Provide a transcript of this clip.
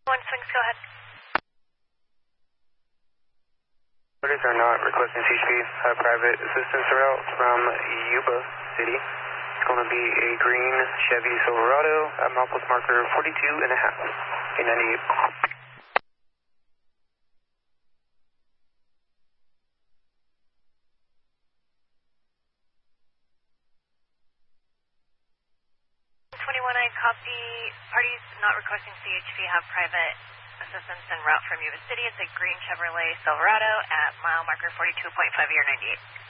One swings, go ahead. Orders are not requesting CHP. Private assistance route from Yuba City. It's going to be a green Chevy Silverado at milepost marker 42 and a half. K98. I copy. Parties not requesting CHP have private assistance en route from Yuba City. It's a green Chevrolet Silverado at mile marker 42.5 year 98.